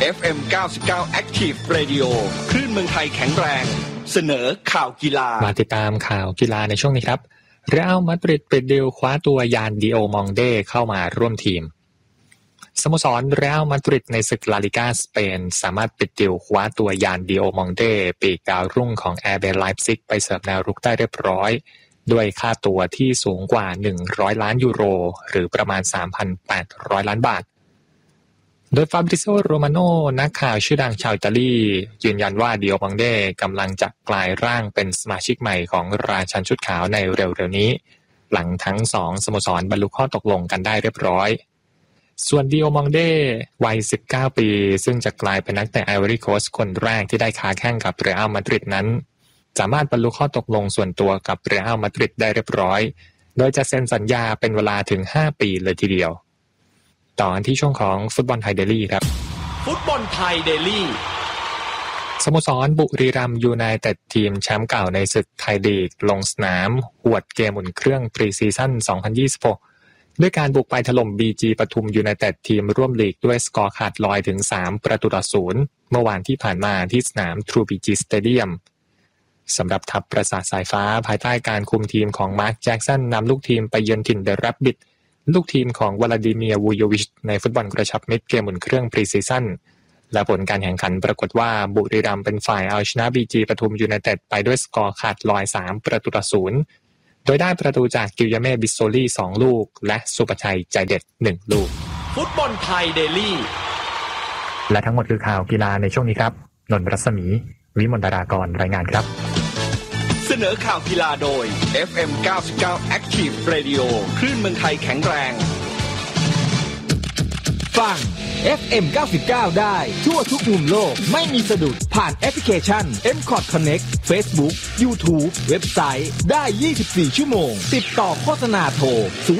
FM 99 Active Radio คลื่นเมืองไทยแข็งแรงเสนอข่าวกีฬามาติดตามข่าวกีฬาในช่วงนี้ครับเรอัลมาดริดปิดดีลคว้าตัวยานดิโอมองเดเข้ามาร่วมทีมสโมสรเรอัลมาดริดในศึกลาลิก้าสเปนสามารถปิดดีลคว้าตัวยานดิโอมองเดปีกดาวรุ่งของ RB Leipzig ไปเสิร์ฟแนวรุกได้เรียบร้อยด้วยค่าตัวที่สูงกว่า100ล้านยูโรหรือประมาณ 3,800 ล้านบาทโดยฟาบริซิโอโรมาโนนักข่าวชื่อดังชาวอิตาลียืนยันว่าดิโอมองเดกำลังจะกลายร่างเป็นสมาชิกใหม่ของราชันชุดขาวในเร็วๆนี้หลังทั้ง2สโมสรบรรลุข้อตกลงกันได้เรียบร้อยส่วนดิโอมองเดวัย19ปีซึ่งจะกลายเป็นนักเตะไอวอรี่โคสต์คนแรกที่ได้ค้าแข่งกับเรอัลมาดริดนั้นสามารถบรรลุข้อตกลงส่วนตัวกับเรอัลมาดริดได้เรียบร้อยโดยจะเซ็นสัญญาเป็นเวลาถึง5ปีเลยทีเดียวต่อกันที่ช่วงของฟุตบอลไทยเดลี่ครับฟุตบอลไทยเดลี่สโมสรบุรีรัมย์ยูไนเต็ดทีมแชมป์เก่าในศึกไทยลีกลงสนามหวดเกมอุ่นเครื่องพรีซีซั่น2026ด้วยการบุกไปถล่ม BG ปทุมยูไนเต็ดทีมร่วมลีกด้วยสกอร์ขาดลอยถึง3-0เมื่อวานที่ผ่านมาที่สนาม True BG Stadium สำหรับทัพประสาทสายฟ้าภายใต้การคุมทีมของมาร์คแจ็คสันนำลูกทีมไปเยือนถิ่นเดอะแรบบิทลูกทีมของวลาดิเมียร์วูโยวิชในฟุตบอลกระชับมิตรเกมอุ่นเครื่องพรีซีซั่นและผลการแข่งขันปรากฏว่าบุรีรัมย์เป็นฝ่ายเอาชนะ BG ปทุมยูไนเต็ดไปด้วยสกอร์ขาดลอย3-0โดยได้ประตูจากกิลยาเม่บิสโซลี่2ลูกและสุปชัยใจเด็ด1ลูกฟุตบอลไทยเดลี่และทั้งหมดคือข่าวกีฬาในช่วงนี้ครับนนท์รัศมีวิมลดารากรรายงานครับเสนอข่าวกีฬาโดย FM 99 Active Radio คลื่นเมืองไทยแข็งแรงฟัง FM 99ได้ทั่วทุกมุมโลกไม่มีสะดุดผ่านแอปพลิเคชัน M-Cod Connect Facebook YouTube เว็บไซต์ได้24ชั่วโมงติดต่อโฆษณาโทร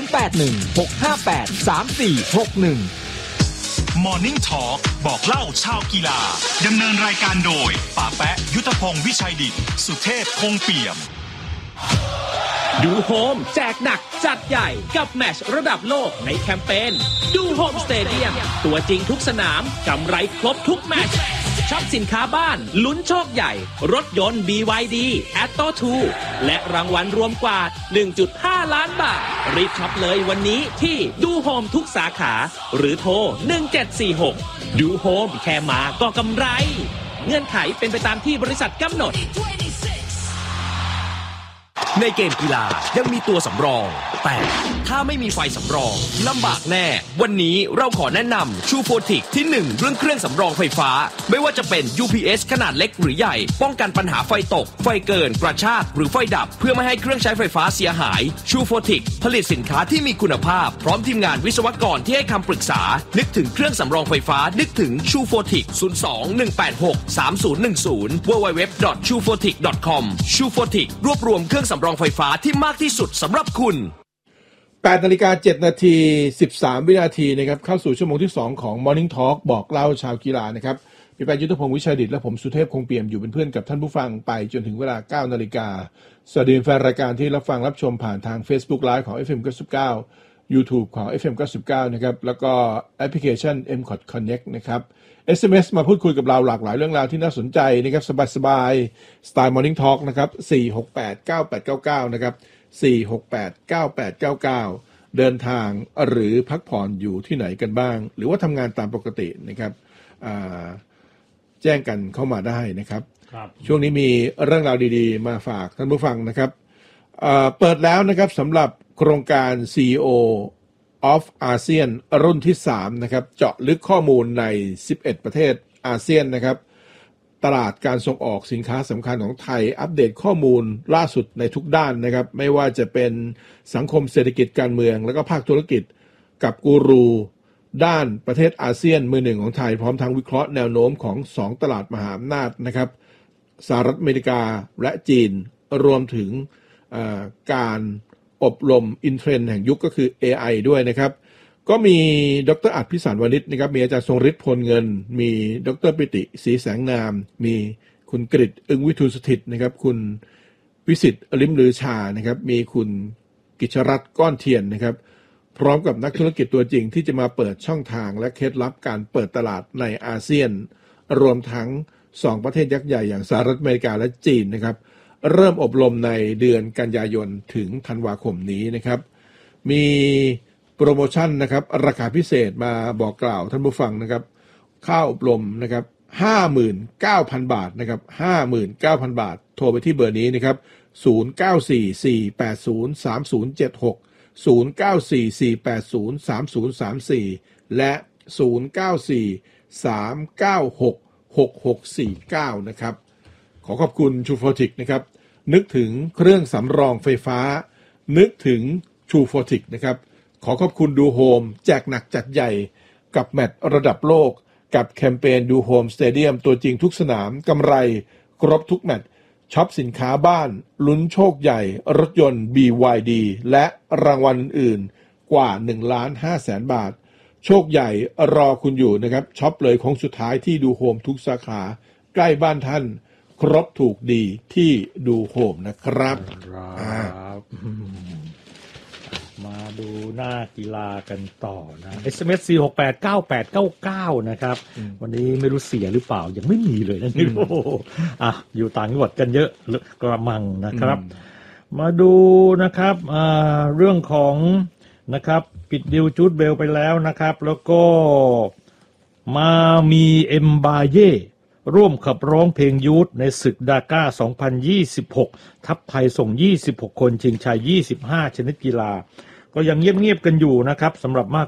0816583461 Morning Talk บอกเล่าชาวกีฬาดำเนินรายการโดยป๋าแปะยุทธพงศ์วิชัยดิษฐ์สุเทพคงเปี่ยมดูโฮมแจกหนักจัดใหญ่กับแมตช์ระดับโลกในแคมเปญดูโฮมสเตเดียมตัวจริงทุกสนามกำไรครบทุกแมตช์ช็อปสินค้าบ้านลุ้นโชคใหญ่รถยนต์ BYD Atto 2และรางวัลรวมกว่า 1.5 ล้านบาทรีบช็อปเลยวันนี้ที่ดูโฮมทุกสาขาหรือโทร1746ดูโฮมแค่มาก็กำไรเงื่อนไขเป็นไปตามที่บริษัทกำหนดในเกมกีฬายังมีตัวสำรองแต่ถ้าไม่มีไฟสำรองลำบากแน่วันนี้เราขอแนะนำชูโฟติกที่1เรื่องเครื่องสำรองไฟฟ้าไม่ว่าจะเป็น UPS ขนาดเล็กหรือใหญ่ป้องกันปัญหาไฟตกไฟเกินกระชากหรือไฟดับเพื่อไม่ให้เครื่องใช้ไฟฟ้าเสียหายชูโฟติกผลิตสินค้าที่มีคุณภาพพร้อมทีมงานวิศวกรที่ให้คำปรึกษานึกถึงเครื่องสำรองไฟฟ้านึกถึงชูโฟติก02-186-3010 www.chufotic.com ชูโฟติกรวบรวมเครื่องสำรองไฟฟ้าที่มากที่สุดสำหรับคุณ 8:07:13 วินาทีนะครับเข้าสู่ชั่วโมงที่2ของ Morning Talk บอกเล่าชาวกีฬานะครับมีแปยุทธพงศ์วิชัยดิษฐ์และผมสุเทพคงเปี่ยมอยู่เป็นเพื่อนกับท่านผู้ฟังไปจนถึงเวลา 9 นาฬิกาสวัสดีแฟนรายการที่รับฟังรับชมผ่านทาง Facebook Live ของ FM 99 YouTube ของ FM 99นะครับแล้วก็แอปพลิเคชัน M-Cod Connect นะครับ SMS มาพูดคุยกับเราหลากหลายเรื่องราวที่น่าสนใจนะครับสบายๆสไตล์ Morning Talk นะครับ4689899นะครับ4689899เดินทางหรือพักผ่อนอยู่ที่ไหนกันบ้างหรือว่าทำงานตามปกตินะครับแจ้งกันเข้ามาได้นะครับช่วงนี้มีเรื่องราวดีๆมาฝากท่านผู้ฟังนะครับเปิดแล้วนะครับสำหรับโครงการ CEO of ASEAN รุ่นที่3นะครับเจาะลึกข้อมูลใน11ประเทศอาเซียนนะครับตลาดการส่งออกสินค้าสำคัญของไทยอัปเดตข้อมูลล่าสุดในทุกด้านนะครับไม่ว่าจะเป็นสังคมเศรษฐกิจการเมืองแล้วก็ภาคธุรกิจกับกูรูด้านประเทศอาเซียนมือหนึ่งของไทยพร้อมทั้งวิเคราะห์แนวโน้มของ2ตลาดมหาอำนาจนะครับสหรัฐอเมริกาและจีนรวมถึงการอบรมอินเทรนด์แห่งยุคก็คือ AI ด้วยนะครับก็มีดร.อัฏฐพิสารวณิชนะครับมีอาจารย์ทรงฤทธิ์พลเงินมีดร.ปิติศรีแสงนามมีคุณกฤษอึ้งวิทูลสถิตนะครับคุณวิสิทธิ์ลิ้มลือชานะครับมีคุณกิจรัตน์ก้อนเทียนนะครับพร้อมกับนักธุรกิจตัวจริงที่จะมาเปิดช่องทางและเคล็ดลับการเปิดตลาดในอาเซียนรวมทั้ง2ประเทศยักษ์ใหญ่อย่างสหรัฐอเมริกาและจีนนะครับเริ่มอบรมในเดือนกันยายนถึงธันวาคมนี้นะครับมีโปรโมชั่นนะครับราคาพิเศษมาบอกกล่าวท่านผู้ฟังนะครับค่าอบรมนะครับ 59,000 บาทนะครับ 59,000 บาทโทรไปที่เบอร์นี้นะครับ0944803076 0944803034 และ 0943966649 นะครับขอขอบคุณชูโฟติกนะครับนึกถึงเครื่องสำรองไฟฟ้านึกถึงชูโฟติกนะครับขอขอบคุณดูโฮมแจกหนักจัดใหญ่กับแมตช์ระดับโลกกับแคมเปญดูโฮมสเตเดียมตัวจริงทุกสนามกำไรครบทุกแมตช์ช็อปสินค้าบ้านลุ้นโชคใหญ่รถยนต์ BYD และรางวัลอื่นๆกว่า 1,500,000 บาทโชคใหญ่รอคุณอยู่นะครับช็อปเลยของสุดท้ายที่ดูโฮมทุกสาขาใกล้บ้านท่านครบถูกดีที่ดูโฮมนะครับมาดูหน้ากีฬากันต่อนะ SMS 4689899นะครับวันนี้ไม่รู้เสียหรือเปล่ายังไม่มีเลยนะนี่โอ้อยู่ต่างจังหวัดกันเยอะกระมังนะครับมาดูนะครับเรื่องของนะครับปิดดิวจูดเบลไปแล้วนะครับแล้วก็มามีเอ็มบาเย่ร่วมขับร้องเพลงยูทในศึกดาก้า2026ทัพไทยส่ง26คนชิงชัย25ชนิดกีฬาก็ยังเงียบๆกันอยู่นะครับสำหรับมาก